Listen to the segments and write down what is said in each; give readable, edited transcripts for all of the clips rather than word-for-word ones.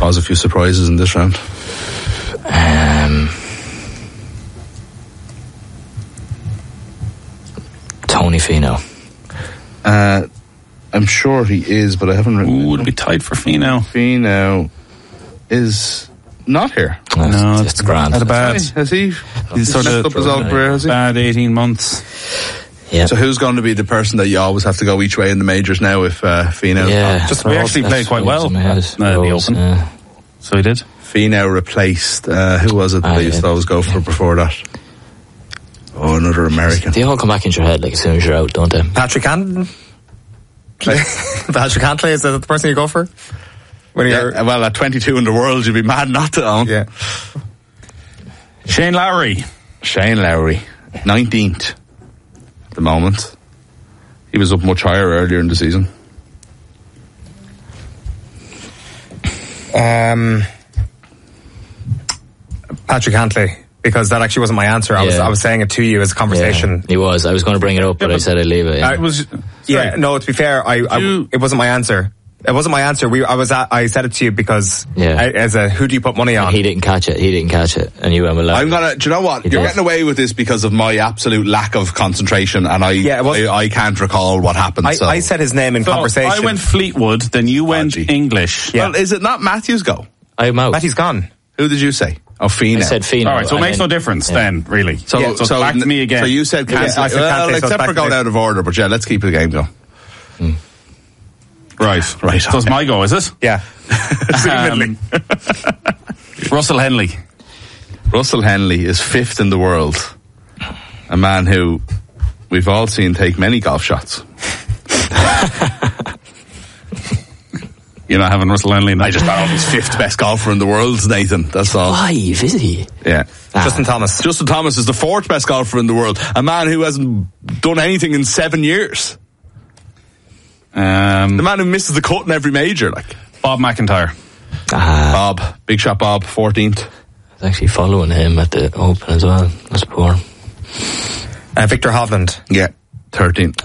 cause a few surprises in this round. Tony Finau. I'm sure he is, but I haven't written. Would be tight for Finau. Finau is not here. No, it's grand. Not a bad. Has he? He's sort of up his old career, has he? Bad 18 months. Yeah. So who's going to be the person that you always have to go each way in the majors now if Finau? Yeah. We actually played quite well at the Open. Yeah. So he did. Finau replaced, who was it that they used to always go for before that? Oh, another American. They all come back into your head like as soon as you're out, don't they? Patrick Cantlay? Patrick Cantlay, is that the person you go for? When you're... Well, at 22 in the world, you'd be mad not to own. Yeah. Shane Lowry. Shane Lowry, 19th at the moment. He was up much higher earlier in the season. Patrick Cantlay, because that actually wasn't my answer. I was saying it to you as a conversation. Yeah, he was. I was going to bring it up, but I said I'd leave it. Yeah. No, to be fair, it wasn't my answer. It wasn't my answer. I said it to you because who do you put money on? He didn't catch it. And you went with Lowry. Do you know what? You're getting away with this because of my absolute lack of concentration, and I can't recall what happened. I said his name in conversation. I went Fleetwood, then you went English. Yeah. Well, is it not Matthews go? I'm out. Matthews gone. Who did you say? Oh, Finau. I said Finau. All right, so it makes no difference then, really. So back to me again. So you said Cantlay. I said Cantlay, except for going out of order, but let's keep the game going. Right. So it's my go, is it? Yeah. Russell Henley. Russell Henley is 5th in the world. A man who we've all seen take many golf shots. You're not having Russell Henley? I just thought he's 5th best golfer in the world, Nathan. That's all. 5, is he? Yeah. Justin Thomas. Justin Thomas is the 4th best golfer in the world. A man who hasn't done anything in 7 years. The man who misses the cut in every major, like. Bob McIntyre. Bob. Big shot Bob, 14th. I was actually following him at the Open as well. That's poor. Victor Hovland. Yeah, 13th.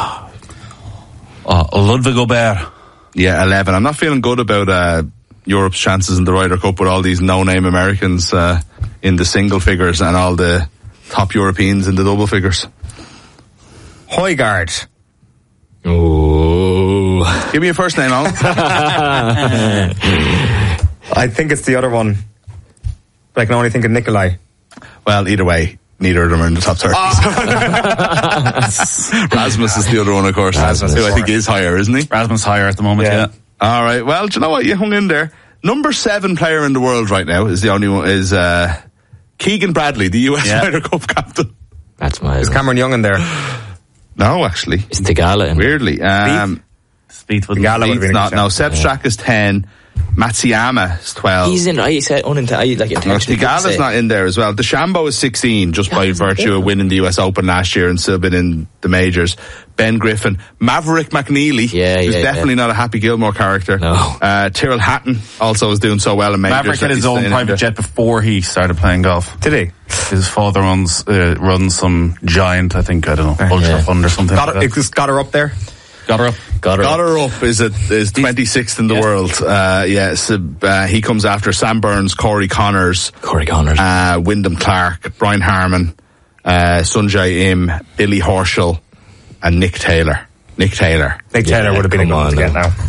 Ludwig Aubert. Yeah, 11. I'm not feeling good about Europe's chances in the Ryder Cup with all these no-name Americans in the single figures and all the top Europeans in the double figures. Højgaard. Oh. Give me a first name, Alan. I think it's the other one. But I can only think of Nikolai. Well, either way, neither of them are in the top 30. Rasmus is the other one, of course. Rasmus, who I think is higher, isn't he? Rasmus higher at the moment, yeah. All right. Well, do you know what? You hung in there. Number 7 player in the world right now is the only one, is Keegan Bradley, the US Ryder Cup captain. That's my... Is Cameron Young in there? No, actually. It's Tigala in weirdly. Speed would be not. No, Sepp Straka is 10. Matsuyama is 12. He's in. I said intentionally. Tigala's not in there as well. DeChambeau is 16, just by virtue of winning the US Open last year and still been in the majors. Ben Griffin, Maverick McNeely, who's definitely not a Happy Gilmore character. No. Tyrrell Hatton also is doing so well in majors. Maverick had his own private jet before he started playing golf. Did he? His father runs some giant, I think, I don't know, Ultra Fund or something. Got her up there. Got her up is 26th in the world. He comes after Sam Burns, Corey Connors, Wyndham Clark, Brian Harman, Sunjay Im, Billy Horschel, and Nick Taylor. Nick Taylor would have been a good one to get now.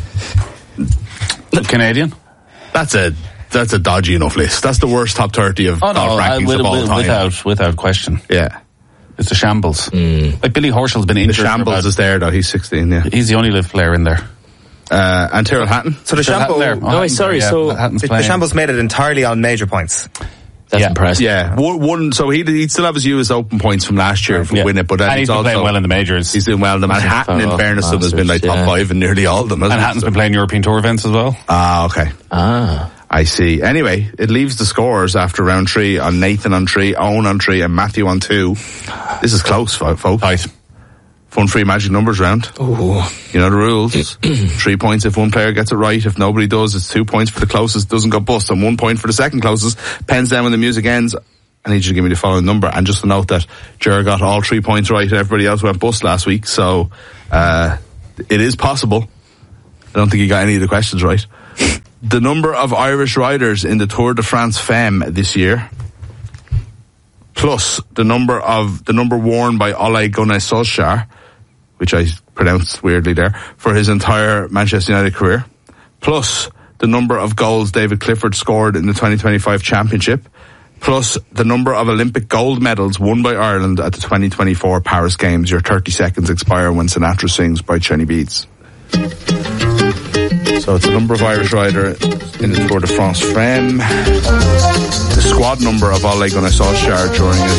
Canadian? That's a dodgy enough list. That's the worst top 30 of rankings of all time. Without question. Yeah. It's a shambles. Like Billy Horschel's been injured. The shambles is there though. He's 16. Yeah, he's the only live player in there. And Tyrrell Hatton. So the shambles. The shambles made it entirely on major points. That's impressive. Yeah, one. So he'd still have his US Open points from last year for winning it, but then he's been playing well in the majors. He's doing well in them. And Hatton, in fairness, has been like top 5 in nearly all of them. And Hatton's been playing European Tour events as well. Okay. I see. Anyway, it leaves the scores after round 3 on Nathan on 3, Owen on 3, and Matthew on 2. This is close, folks. Right. Fun free magic numbers round. Ooh. You know the rules. 3 points if one player gets it right. If nobody does, it's 2 points for the closest, doesn't go bust, and 1 point for the second closest. Pens down when the music ends. I need you to give me the following number. And just to note that Ger got all 3 points right, everybody else went bust last week, so it is possible. I don't think he got any of the questions right. the number of Irish riders in the Tour de France Femme this year, plus the number worn by Ole Gunnar Solskjaer, which I pronounced weirdly there, for his entire Manchester United career, plus the number of goals David Clifford scored in the 2025 Championship, plus the number of Olympic gold medals won by Ireland at the 2024 Paris Games. Your 30 seconds expire when Sinatra sings by Chenny Beats. So it's the number of Irish riders in the Tour de France Femme, the squad number of Ole Gunnar Solskjaer during his